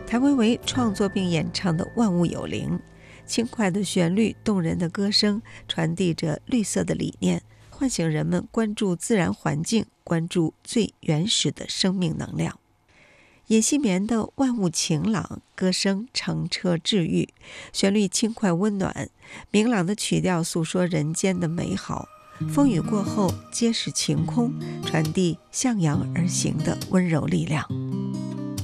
谭维维创作并演唱的《万物有灵》，轻快的旋律，动人的歌声，传递着绿色的理念，唤醒人们关注自然环境，关注最原始的生命能量。野溪棉的万物晴朗，歌声澄澈治愈，旋律轻快温暖，明朗的曲调诉说人间的美好。风雨过后皆是晴空，传递向阳而行的温柔力量。